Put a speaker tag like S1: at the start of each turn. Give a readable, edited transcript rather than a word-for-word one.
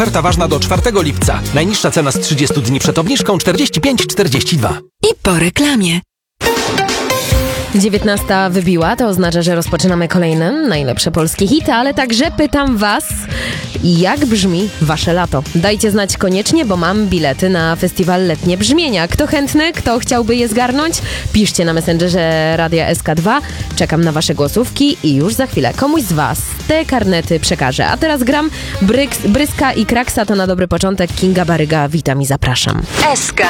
S1: Oferta ważna do 4 lipca. Najniższa cena z 30 dni przed obniżką 45,42.
S2: I po reklamie.
S3: 19 wybiła, to oznacza, że rozpoczynamy kolejne najlepsze polskie hity, ale także pytam was, jak brzmi wasze lato? Dajcie znać koniecznie, bo mam bilety na festiwal Letnie Brzmienia. Kto chętny, kto chciałby je zgarnąć? Piszcie na Messengerze Radia SK2. Czekam na wasze głosówki i już za chwilę komuś z was te karnety przekażę. A teraz gram Bryska i Kraksa, to na dobry początek Kinga Baryga. Witam i zapraszam.
S2: SK.